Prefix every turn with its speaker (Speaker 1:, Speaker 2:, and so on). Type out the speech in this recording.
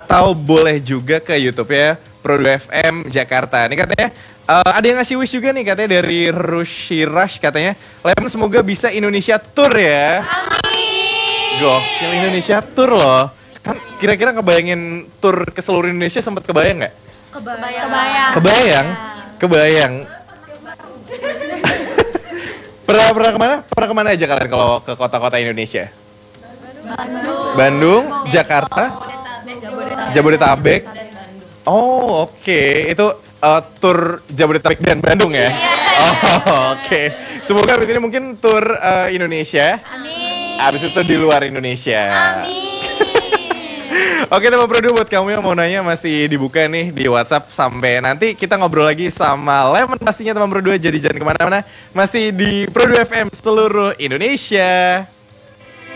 Speaker 1: atau boleh juga ke YouTube ya Pro2 FM Jakarta. Ini katanya ada yang ngasih wish juga nih katanya dari Rushirash katanya Lemon semoga bisa Indonesia Tour ya. Amin. Gokil Indonesia Tour loh. Kan kira-kira ngebayangin tour ke seluruh Indonesia sempat kebayang nggak? Kebayang. Pernah kemana? Pernah kemana aja kalian kalau ke kota-kota Indonesia? Bandung, Jakarta, Jabodetabek. Oh oke. Itu tur Jabodetabek dan Bandung ya? Oh oke. Semoga abis ini mungkin tur Indonesia.
Speaker 2: Amin.
Speaker 1: Abis itu di luar Indonesia.
Speaker 2: Amin.
Speaker 1: Oke teman Pro2 buat kamu yang mau nanya masih dibuka nih di WhatsApp sampai nanti kita ngobrol lagi sama Lemon pastinya teman Pro2 jadi jangan kemana-mana masih di Pro2 FM seluruh Indonesia.